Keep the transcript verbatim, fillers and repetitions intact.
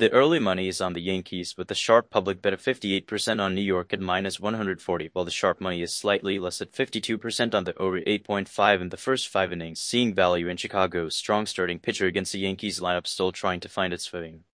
The early money is on the Yankees, with the sharp public bet of fifty-eight percent on New York at minus one hundred forty, while the sharp money is slightly less at fifty-two percent on the over eight point five in the first five innings, seeing value in Chicago's strong starting pitcher against the Yankees lineup still trying to find its footing.